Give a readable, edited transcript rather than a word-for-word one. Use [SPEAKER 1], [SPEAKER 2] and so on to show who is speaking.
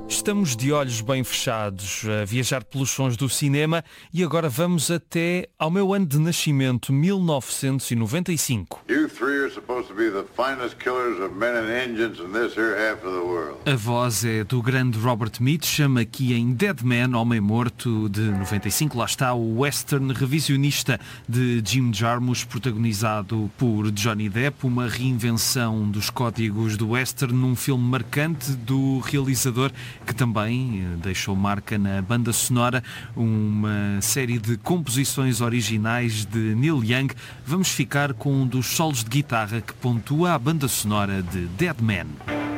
[SPEAKER 1] Estamos de olhos bem fechados a viajar pelos sons do cinema e agora vamos até ao meu ano de nascimento, 1995. A voz é do grande Robert Mitchum, aqui em Dead Man, Homem Morto, de 95. Lá está o western revisionista de Jim Jarmusch, protagonizado por Johnny Depp, uma reinvenção dos códigos do western num filme marcante do realizador, que também deixou marca na banda sonora, uma série de composições originais de Neil Young. Vamos ficar com um dos solos de guitarra que pontua a banda sonora de Dead Man.